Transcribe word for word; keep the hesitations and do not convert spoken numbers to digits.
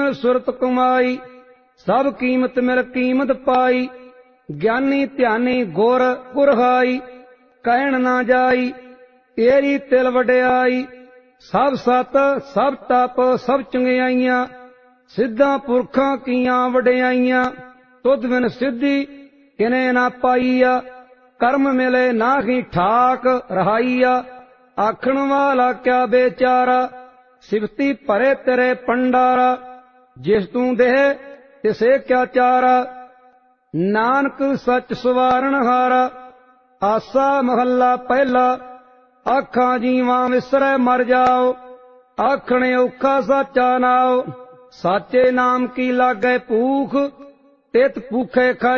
मैं सुरत कमाई, सब कीमत मेर कीमत पाई। ज्ञानी ध्यानी गुर गुरहाई, कहण ना जाई तेरी तिल वड्याई। सब सत सब तप सब चंगियाइयां, सिद्धां पुरखां कीयां वड्याइयां। तुध बिन सिद्धि किने ना पाईया, कर्म मिले नाही ठाक रहाइया। आखण वाला क्या बेचारा, सिफती भरे तेरे पंडारा। जिस तू देह तिसे क्या चारा, नानक सच सवारण हारा। आसा महला पहला, आखां जीवां विसरै मर जाओ। आखणे औखा साचा नाओ, साचे नाम की लागै भूख। तित भूखे खाई